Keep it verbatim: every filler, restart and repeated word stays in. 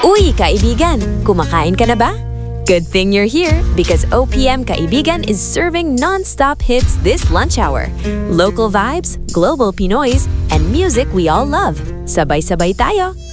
Uy, kaibigan! Kumakain ka na ba? Good thing you're here because O P M Kaibigan is serving non-stop hits this lunch hour. Local vibes, global Pinoys, and music we all love. Sabay-sabay tayo!